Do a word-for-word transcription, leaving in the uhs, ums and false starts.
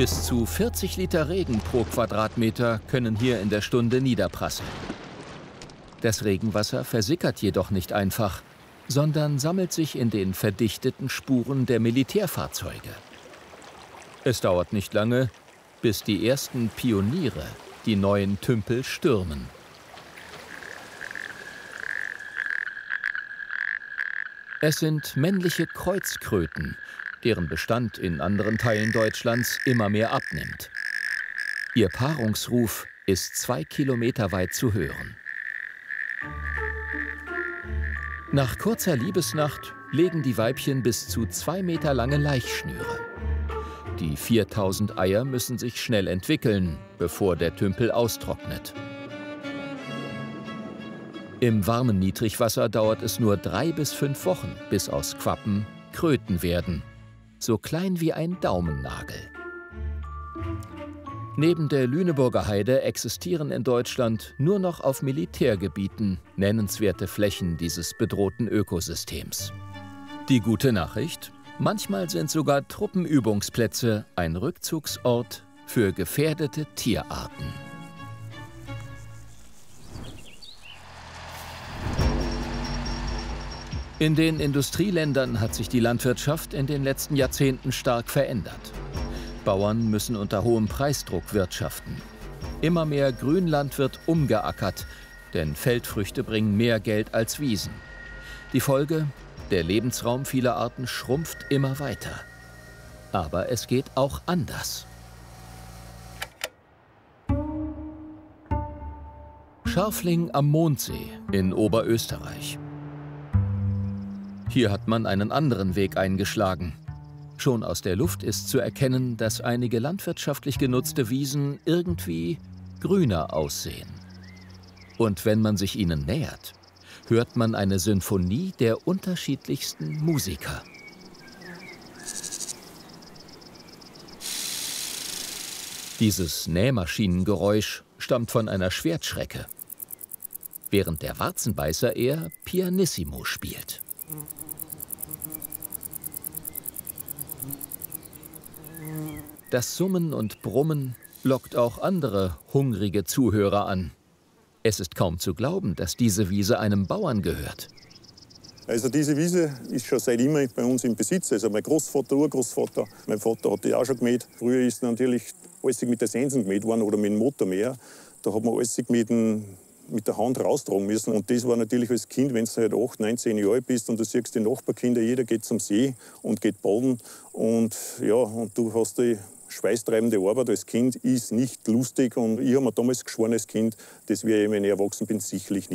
Bis zu vierzig Liter Regen pro Quadratmeter können hier in der Stunde niederprasseln. Das Regenwasser versickert jedoch nicht einfach, sondern sammelt sich in den verdichteten Spuren der Militärfahrzeuge. Es dauert nicht lange, bis die ersten Pioniere die neuen Tümpel stürmen. Es sind männliche Kreuzkröten, deren Bestand in anderen Teilen Deutschlands immer mehr abnimmt. Ihr Paarungsruf ist zwei Kilometer weit zu hören. Nach kurzer Liebesnacht legen die Weibchen bis zu zwei Meter lange Laichschnüre. Die viertausend Eier müssen sich schnell entwickeln, bevor der Tümpel austrocknet. Im warmen Niedrigwasser dauert es nur drei bis fünf Wochen, bis aus Quappen Kröten werden, so klein wie ein Daumennagel. Neben der Lüneburger Heide existieren in Deutschland nur noch auf Militärgebieten nennenswerte Flächen dieses bedrohten Ökosystems. Die gute Nachricht: Manchmal sind sogar Truppenübungsplätze ein Rückzugsort für gefährdete Tierarten. In den Industrieländern hat sich die Landwirtschaft in den letzten Jahrzehnten stark verändert. Bauern müssen unter hohem Preisdruck wirtschaften. Immer mehr Grünland wird umgeackert, denn Feldfrüchte bringen mehr Geld als Wiesen. Die Folge: Der Lebensraum vieler Arten schrumpft immer weiter. Aber es geht auch anders. Scharfling am Mondsee in Oberösterreich. Hier hat man einen anderen Weg eingeschlagen. Schon aus der Luft ist zu erkennen, dass einige landwirtschaftlich genutzte Wiesen irgendwie grüner aussehen. Und wenn man sich ihnen nähert, hört man eine Sinfonie der unterschiedlichsten Musiker. Dieses Nähmaschinengeräusch stammt von einer Schwertschrecke, während der Warzenbeißer eher Pianissimo spielt. Das Summen und Brummen lockt auch andere hungrige Zuhörer an. Es ist kaum zu glauben, dass diese Wiese einem Bauern gehört. Also diese Wiese ist schon seit immer bei uns im Besitz. Also mein Großvater, Urgroßvater, mein Vater hat die auch schon gemäht. Früher ist natürlich alles mit der Sensen gemäht worden oder mit dem Motormäher. Da hat man alles mit, dem, mit der Hand raustragen müssen. Und das war natürlich als Kind, wenn du halt acht, neun, zehn Jahre alt bist und du siehst die Nachbarkinder, jeder geht zum See und geht baden. Und ja, und du hast die schweißtreibende Arbeit als Kind, ist nicht lustig. Und ich habe mir damals geschworen als Kind, das werde ich, wenn ich erwachsen bin, sicherlich nicht.